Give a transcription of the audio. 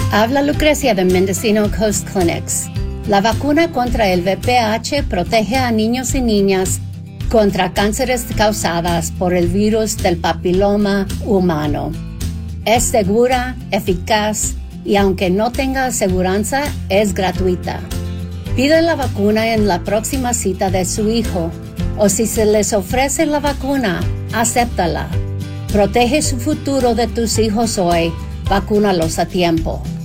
Habla Lucrecia de Mendocino Coast Clinics. La vacuna contra el VPH protege a niños y niñas contra cánceres causadas por el virus del papiloma humano. Es segura, eficaz y aunque no tenga aseguranza, es gratuita. Pide la vacuna en la próxima cita de su hijo o si se les ofrece la vacuna, acéptala. Protege su futuro de tus hijos hoy, vacúnalos a tiempo.